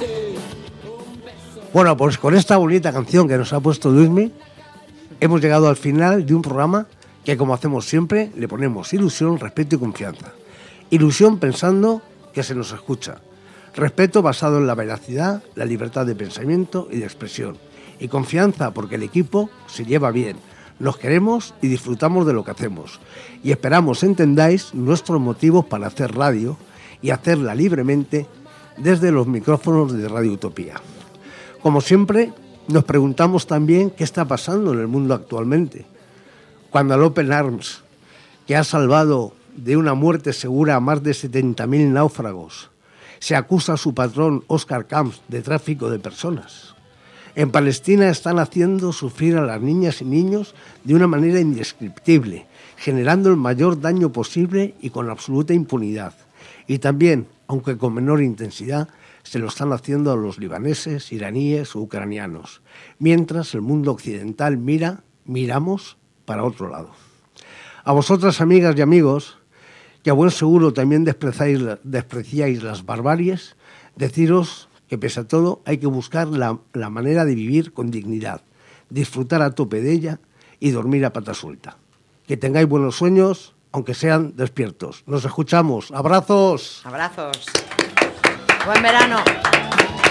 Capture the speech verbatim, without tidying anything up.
Bueno, pues con esta bonita canción que nos ha puesto Luismi, hemos llegado al final de un programa que, como hacemos siempre, le ponemos ilusión, respeto y confianza. Ilusión pensando que se nos escucha. Respeto basado en la veracidad, la libertad de pensamiento y de expresión. Y confianza porque el equipo se lleva bien. Nos queremos y disfrutamos de lo que hacemos. Y esperamos entendáis nuestros motivos para hacer radio y hacerla libremente desde los micrófonos de Radio Utopía. Como siempre, nos preguntamos también qué está pasando en el mundo actualmente. Cuando el Open Arms, que ha salvado de una muerte segura a más de setenta mil náufragos, se acusa a su patrón Oscar Camps de tráfico de personas. En Palestina están haciendo sufrir a las niñas y niños de una manera indescriptible, generando el mayor daño posible y con absoluta impunidad. Y también, aunque con menor intensidad, se lo están haciendo a los libaneses, iraníes o ucranianos, mientras el mundo occidental mira, miramos para otro lado. A vosotras, amigas y amigos, que a buen seguro también despreciáis, despreciáis las barbaries, deciros que pese a todo hay que buscar la, la manera de vivir con dignidad, disfrutar a tope de ella y dormir a pata suelta. Que tengáis buenos sueños, aunque sean despiertos. Nos escuchamos. ¡Abrazos! Abrazos. Buen verano.